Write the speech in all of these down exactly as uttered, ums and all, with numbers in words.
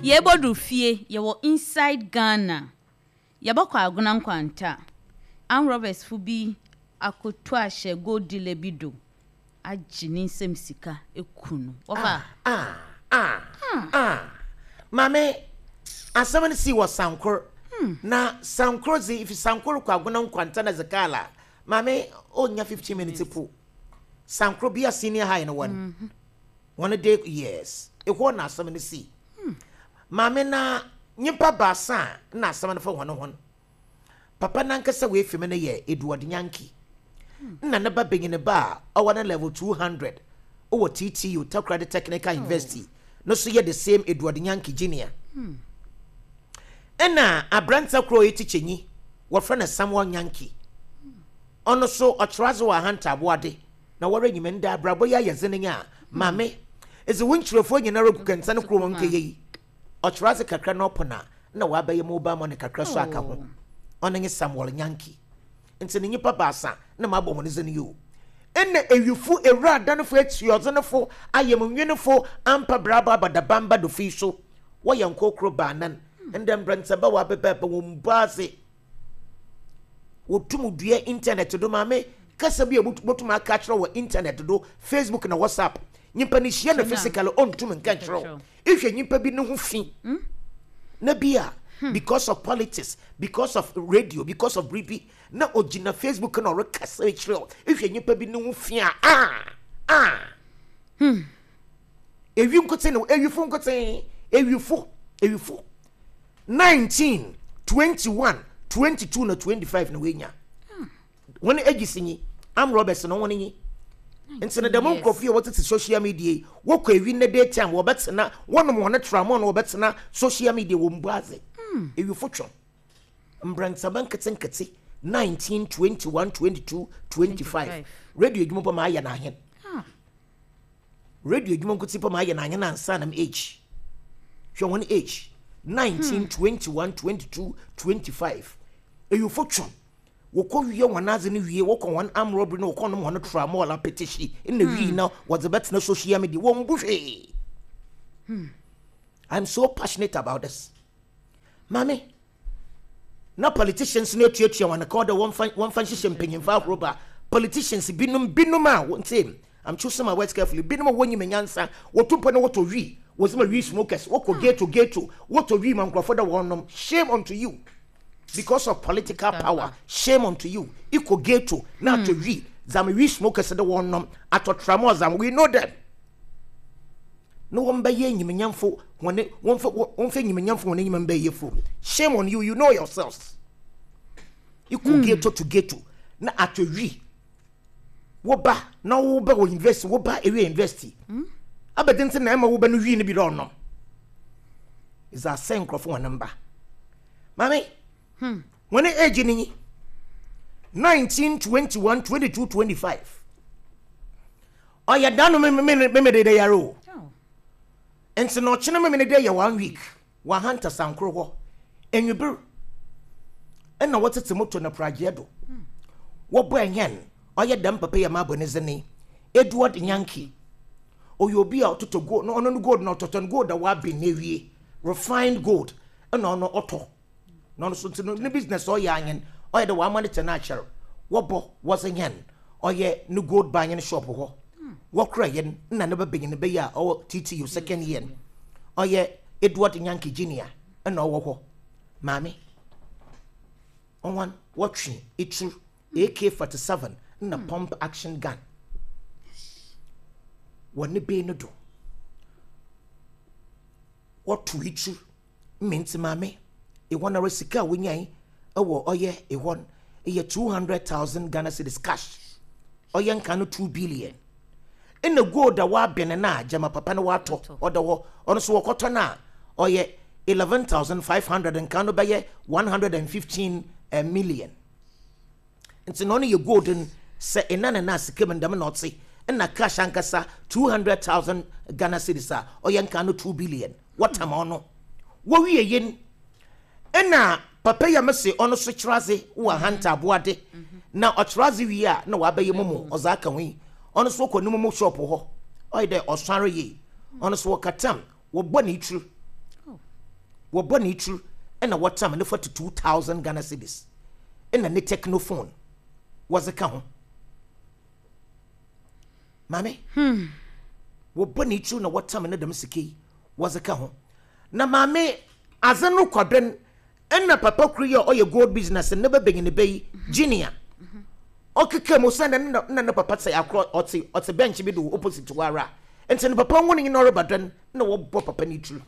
ye bodu fie ye wo inside Ghana ye bokwa aguna nkwanta am Roberts fubi akoto ahye gold lebido agini nsem sika ekunu ofa ah ah ah mame asamani si wo sankor na sankor zi if sankor kwa aguna nkwanta na zakala mame onya fifteen minutes po sankor bia senior high no one one day yes e ho na asamani si mame na nyimpa basa na asamani fa hono hono papa nankasa we fime na ye Edward Nyanki na na ba benyine ba owana level two hundred o T T U Takrade Technical University no so ye the same Edward Nyanki Junior ena abranta kro yi tichenyi wo fra na Samuel Nyanki ono so otrazo wa hanta aboade na wore nyime nda abrabo ya yezenenya mame eze wonchirefo nyina rekukanta ne kro monke yi otrazo kakra no pona na wa baye mobile money kakra so aka ho ono nye Samuel Nyanki nti ne nyipa baasa na mabɔ mo ne zene yo enne ewufu ewra danfo atuozenefo ayemnwenefo ampa braba badabamba do fi so wo yankokro banan ndem brantaba wa bebeba wo mbaze wotumu dua internet do mame kasa bi botum aka kyerɛ wo internet do Facebook na WhatsApp nyipa ni hia na physical on tum nka kyerɛ ihwe nyipa bi ne ho fi na bia because of politics, because of radio, because of briefing. Na ojina Facebook na rekasa kyerɛ ihwe nyipa bi ne ho fi a ah ah hmm ewi nkote no ewi fo nkote ewi fo ewi fo nineteen twenty-one twenty-two na twenty-five na wenya woni egisinyi am Roberts no woni nyi nti na demo nkofie what is social media wokɔ ewi ne daytime wo betena wonom wona tramon wo betena social media wo mbaze ewi fo twon mbrantaba nkete nkete nineteen twenty-one twenty-two twenty-five radio edwuma ma aya na ahen radio edwuma nkoti pa ma aya na ahen na ansa na age hwe won age nineteen twenty-one twenty-two twenty-five ewi fo twon woko wiye wanaze ne wiye woko wan am robbery no woko no hono tramol la petition in the wi now was the bet na social media wo mbuhwe hmm I'm so passionate about this mami na politicians no tuatua wan call the one one function mpanyimfa roba politicians binum binum a wonte I'm choosing my words carefully binum wonyi menyansa wotumpo na woto wi wozima wi smokers woko gate to gate to woto wi mankrofo da wonom shame unto you because of political power shame unto you iko gate na to wi zam wi smokers da wonom atotramo zam we know them no one be nyimenyamfo wone wonfa wonfa nyimenyamfo wone nyimemba yefo shame on you you know yourselves iko mm. gate to gate na atowi wo ba na wo ba wo invest wo ba ewe invest mm? abedente na ema wo ba no wi ne bi do no is a senkrofo wonamba mami hmm wone age ni nineteen twenty-one twenty-two twenty-five oya dano me me me de yaro ense no chine me me de ya one week wa hunter sankro ho enwebir enna wotete moto na prajedo wo bo enyen oya dam papa ya mabo ne zene Edward Nyanki oyo bi a ototo gold no no gold no ototo gold da wa bi na wie refined gold enna ono oto no no so no business oya anyen oya de wa monitor na chere wo bo was enyen oya no gold banyen shop ho wokra yen na ne ba benyin be ya o T T U second year oye Edward Nyanki Junior na owo ho mami onwan watching itu A K forty-seven na pump action gun woni be no do what to itu minti mami e wona resika wonyan ewo oye e won e two hundred thousand Ghana cedis cash oye nka no two billion in the gold that wa bene na jama papa na wato oda wo ono so wokoto na oye eleven thousand five hundred and kano baye one hundred fifteen uh, million nti no no ye golden se enana na sikem ndam na otse na cash ankasa two hundred thousand Ghana cedis a oye nkano two billion what am ono wo wie yen ena papa ya mese ono so kyraze wo hanta aboade na okyraze wi a na wa baye momo ozaka wi ono so ko numu shop ho oy de osare yi ono so katam wo boni tru wo boni tru e na what time no forty-two thousand Ghana cedis e na ne techno phone was a ka mame hmm wo boni tru na what time no dem siki was a ka na mame azenu kwadwen e na papa kru o ye gold business ne be begin be junior okeke mo send na na na papa say across oti oti bench bi do opposite wara enti ne papa woni no rebadwen na wo bo papa ni tru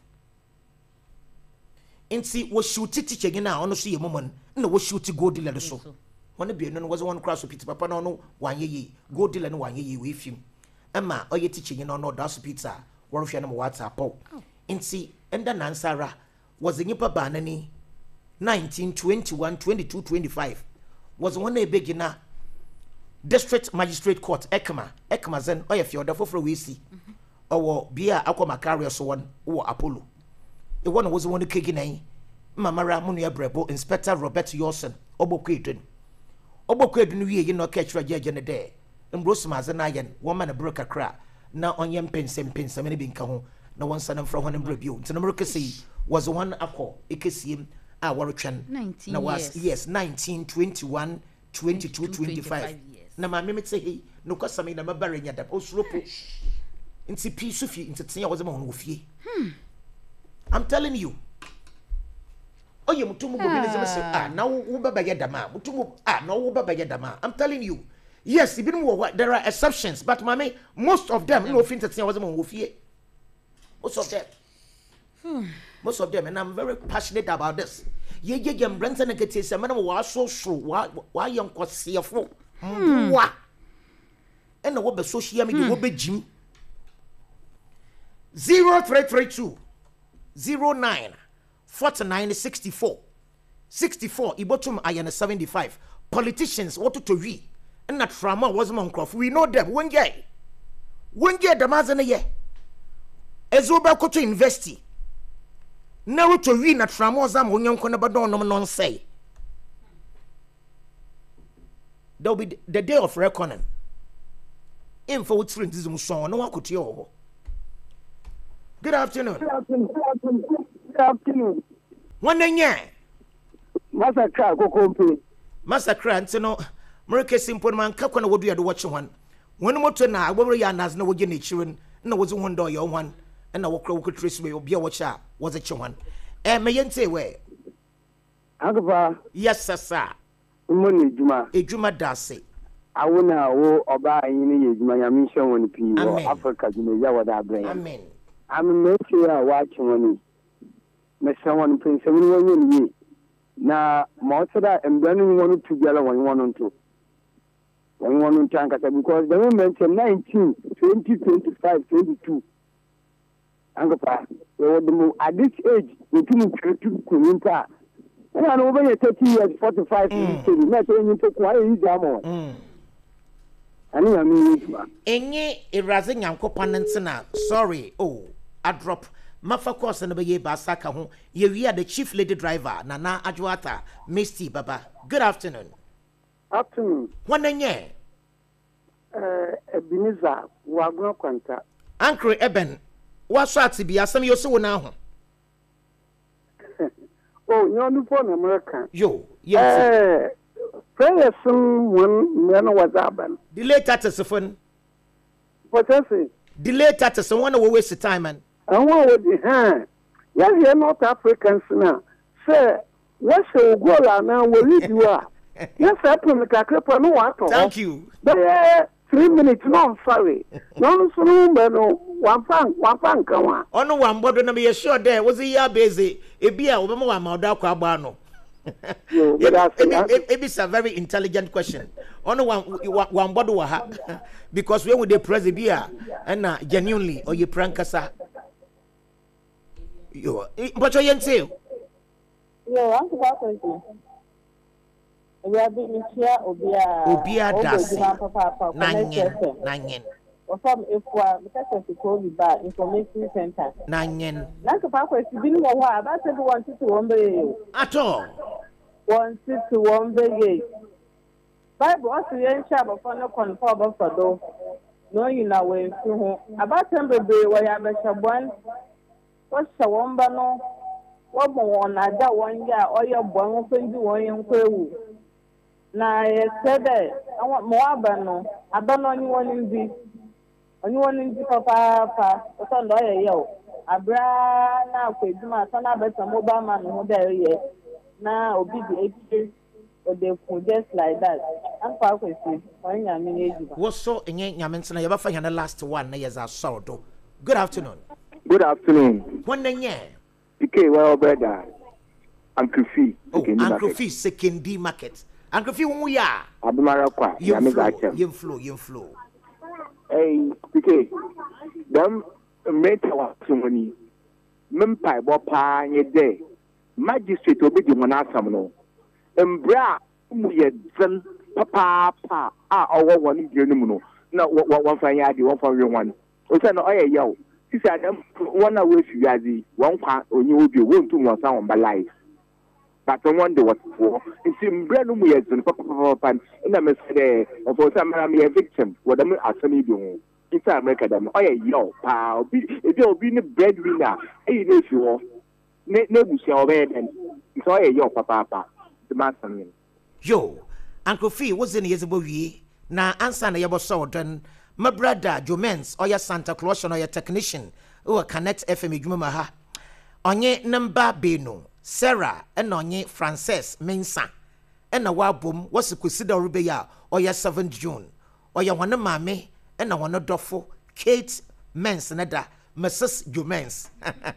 enti wo shoot teacher gina ono so ye momon na wo shoot gold dealer so wona bi no was one cross pizza papa no no wanyeye gold dealer no wanyeye we film ema oye teacher gina no da so pizza wo hwe na mo WhatsApp enti enda nansara was nyipa banani nineteen twenty-one twenty-two twenty-five was one a begina district magistrate court ekma ekma zen oye fioda foforo we si owo bia akoma carrier so one wo Apollo e one was one kegi nan mamara munu ya brebo inspector Robert Yorson obokwe edun obokwe edun wie ye no catchra jeje ne de mbrosima zen ayen woman na broker kra na onye mpensem pensem ne bi nka ho na won sanam fra ho ne mbrebio ntinamro kesi was one akọ ekesiem a waretwen na was yes nineteen twenty-one twenty-two twenty-five na ma me mete he no kwasame na mabare nya da osropo nti pi sofi nti tia was ma ho ofie hmm I'm telling you oye mutumu go bilizem say ah na wo baba ya dama mutumu ah na wo baba ya dama I'm telling you yes even there are exceptions but mama most of them no fin tia was ma ho ofie most of them hmm most of them and I'm very passionate about this ye ye gem branta na kete se mana wa so so wa wa yem kwasiefo wa and wo be social media wo be jim zero three three two zero nine four nine six four sixty-four ibotum ayana seventy-five politicians what to we and not frama was moncroft we know them when ye when ye the mazana ye ezoba ko to university now to we na tramo zam onyon ko na badon no non say there will be the day of reckoning info with friends is so no akotie ho. Good afternoon. Good afternoon. Good afternoon. One day Massacre kokompe Massacre ntino America simple man kakwa na wodu ya do watch one when moto na agboro ya nas na woge na chiren na wozu hondo ya one na wokra wok trace we obi a watcha was a chwan eh me yente we agba yes sir money ejuma ejuma dase awona wo oba yin ye ejuma ya mi hwe won pi wo Africa juma ya wada abran amen am me sure a watch woni me se won prince woni won yi na mo sada embanu won tu gala won won to won won tanka because the moment nineteen twenty twenty-five twenty-two angapa we would at this age we too to kumpa and I over thirty years forty-five years na so yin to kwa yi jamo mm ani ya mi enye iraze nyankopan ntina sorry oh I drop mafa course na be ye ba saka ho ye wi the chief lady driver Nana Adwoata Misty Baba. Good afternoon. Afternoon. Wanenye eh Ebenezer Wagro Kwanta Uncle Eben waso atibi asem yo se wona ho oh you no for America yo yes eh prayer some one man was aban delay tax phone what I say delay tax one we waste time man and what would ha yes you North Africans now say what's your goal now we lead you are yes happen kakrepa no what thank you three minutes no sorry no so no no one fan one fan kan wa ono one bodo na me sure there was ya base e bia obema wa ma oda kwa agba no it is a very intelligent question ono one one bodo wa ha because when we dey press bia and na genuinely or you prankasa yo but you yente yo I'm about to obia obia obia dasi nanyen nanyen from ifwa because of COVID ba information center nanyen nanka pa kwa sibini wo ha ba se one to one be at all one to one be Bible asu yen sha ba fa no confirm ba fa do no you na we fi ho about tembe be wo ya ba shabwan wo sha won ba no What more na that one year or your boy friend do one young crew. Na said that I want more abano. I don't know anyone in this. Anyone in this papa, what's on lawyer yo. Abra na kwejuma sana better mobile man who there ye. Na obi the eight or they just like that. I'm quite question. I mean, what's so in Yamensana? You ever the last one years are sorrow. Good afternoon. Good afternoon. One year. P K, well, better. Uncle Fee. Oh, Uncle Fee, second D market. Uncle Fee, we are. Abumarakwa. You flow, you flow, you flow. Hey, P K. Them made our money. Mempai Bopa, ye day. Magistrate will be the one asam. Embra, we then papa, pa, ah, or one in no, one for yadi, one for one. O say no oye yo. Si say dem one away fiazi, one kwa onye obi won to one sound by life. But one day was for. It's in brand new years and papa papa na me say of some me a victim. What am asemi do. Inside America dem oye yo pa obi ebi obi ne breadwinner. E dey sure. Ne ne busia obe den. So oye yo papa papa. The man yo, Uncle Fee was in years ago we na answer na yebo so don. My brother Jomens or your Santa Claus or your technician who connect F M Juma ha. Onye number Beno, Sarah and onye Frances Mensa. And a wabum was a consider Rubeya or your seventh June. Or your one mame and a one dofo Kate Mens neda Missus Jomens.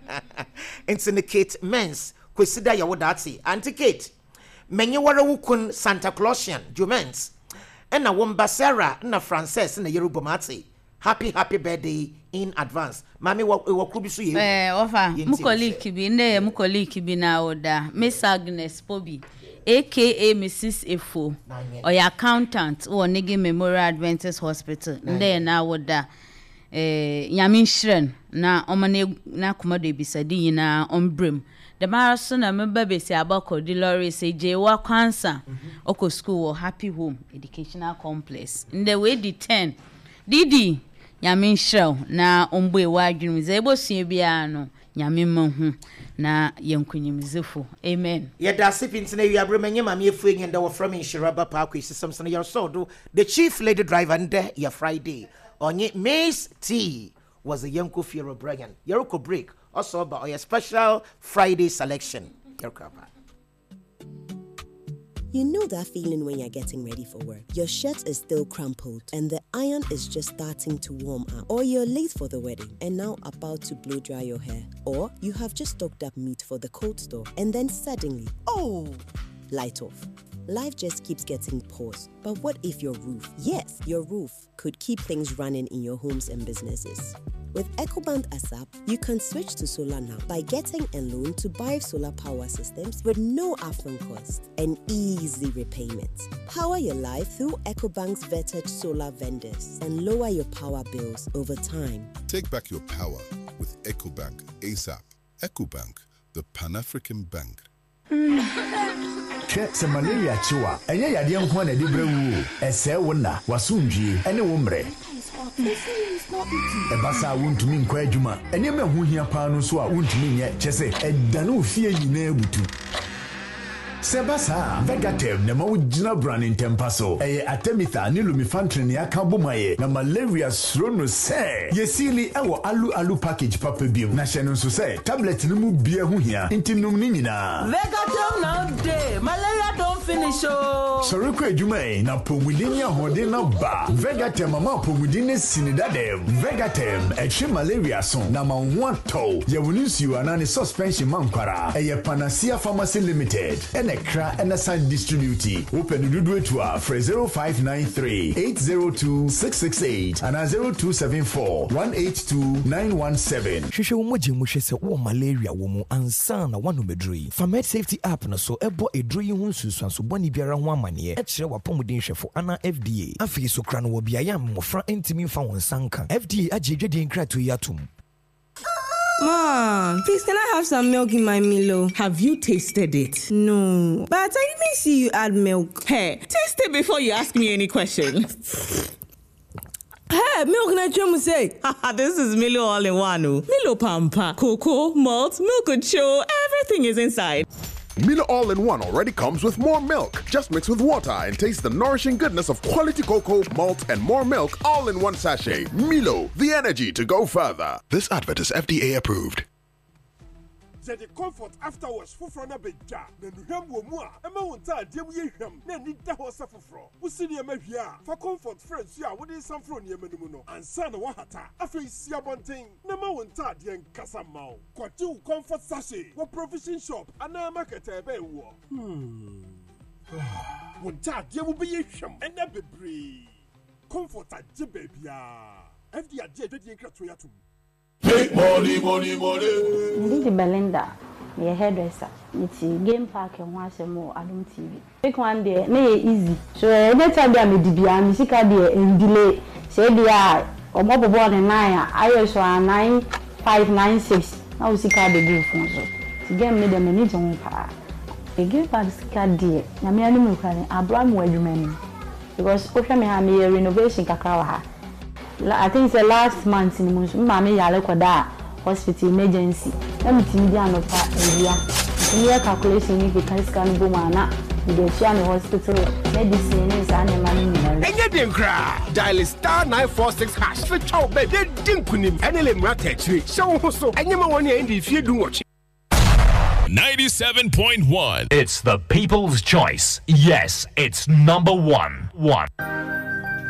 Into Kate Mens, consider your wadati. Auntie Kate. Many were kun Santa Clausian Jomens. And a womba Sarah and a Frances and a Yerubomati. Happy, happy birthday in advance. Mami, what could be so you? Eh, offer Mukoli Kibi, ne Mukoli Kibi na oda. Miss Agnes Pobi, aka Missus Efo, or your accountant, or Negi Memorial Adventist Hospital. Nde na oda. Eh, Yamin Shren, na omane na kumade bisadi na ombrim. The marathon I remember be say about Cordillori say Jewa Cancer Oko School or Happy Home Educational Complex. In the way the ten Didi Yamin Shell na Ombwe Wagin is able to be ano Yamin Monhu na Yankunim Zifo. Amen. Yet that's if in Snay Abramania Mammy Fring and our from in Shiraba Park is something your so the chief lady driver and there your Friday. On ye Mace T was a young Kofi Brian. Yoroko break. Also about your special Friday selection. You know that feeling when you're getting ready for work. Your shirt is still crumpled and the iron is just starting to warm up. Or you're late for the wedding and now about to blow dry your hair. Or you have just stocked up meat for the cold store and then suddenly, oh, light off. Life just keeps getting paused. But what if your roof, yes, your roof, could keep things running in your homes and businesses? With EcoBank ASAP, you can switch to solar now by getting a loan to buy solar power systems with no upfront cost and easy repayment. Power your life through EcoBank's vetted solar vendors and lower your power bills over time. Take back your power with EcoBank ASAP. EcoBank, the Pan-African Bank. Check some malaria chiwa. Eye yade nko na de brewu. Ese wona wasundwie ene wo mre. Ebasa wuntumi nkwa adwuma. Ene me ho hia pa no so a wuntumi nye chese edane ofie nyina ebutu. Sebasa Vegatev na mawujina brand in tempaso. Eye Artemether ni Lumifantrin ni akabomaye na malaria srono se. Yesili ewo alu alu package papa biom. Na hye no so se tablet ni mu bia ho hia. Nti num ni nyina. Vegatev now day. Malaria don't finish oh. Sorry ko adwuma na pomudin hode na ba. Vegatev mama pomudin ne sinidade. Vegatev etwe malaria so na ma ho ato. Ye woni nsuo anane suspension mankwara. Eye Panacea Pharmacy Limited. Ekra and a sign distributed. Open the do to for zero five nine three eight zero two six six eight and zero two seven four one eight two nine one seven. Shusha umoji mushe se wo malaria wo mu ansa na wanu medrui. Famed safety app na so ebo edrui hu susu so boni biara ho amane e kire wapomuden hwefo ana F D A. Afi so kra no wo biaya mmofra entimi fa won sanka. F D A agedwedin kra to yatum. Mom, please can I have some milk in my Milo? Have you tasted it? No, but I didn't see you add milk. Hey, taste it before you ask me any questions. Hey, milk na chum say. This is Milo all in one. Milo Pampa, cocoa, malt, milk show, everything is inside. Milo All-in-One already comes with more milk. Just mix with water and taste the nourishing goodness of quality cocoa, malt, and more milk all in one sachet. Milo, the energy to go further. This advert is F D A approved. The comfort afterwards for front of beja. Then you have more. Emma won't tell you we him. Then need that was suffer from. We see the here for comfort friends. Yeah, what is some from your menuno and son of Wahata. I face your one thing. No more won't tell you and Casamau. Got you comfort sachet. What provision shop and now market a bay war. Hmm. Won't tell you will be him and that be brave. Comfort at Jibabia. F D A J Cratoya. Make money, money, money. This is Belinda, your hairdresser. It's a game park and once more Adum T V. Take one day, nay easy. So every time I made the beer, music idea and delay. Say the eye or mobile born and nine. I also are nine five nine six. Now see card the game phone so. To get me the minute on par. A game park card dear. Na me animal can Abraham Wedgman because Osha me have me a renovation kakawa. I think it's the last month in the Mammy Yalekoda hospital emergency. Let me tell you, I'm not a year calculation if you can scan Bumana, you get you in the hospital, medicine is animal. And you didn't cry. Dial star nine four six hash for child, but they didn't put him any limit. So, so, and you want to end if you do watch. ninety-seven point one. It's the people's choice. Yes, it's number one. One.